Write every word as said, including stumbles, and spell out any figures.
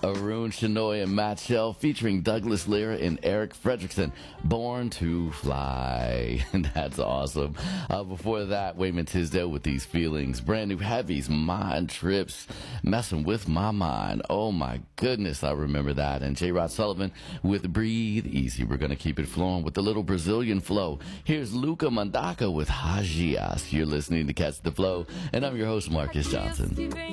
Arun Shenoy and Matt Shell featuring Douglas Lyra and Eric Fredrickson, Born to Fly. That's awesome. Uh, before that, Wayman Tisdale with These Feelings. Brand new Heavies, Mind Trips, Messing with My Mind. Oh my goodness, I remember that. And J. Rod Sullivan with Breathe Easy. We're going to keep it flowing with the little Brazilian flow. Here's Luca Mandaka with Hagias. You're listening to Catch the Flow, and I'm your host, Marcus Johnson.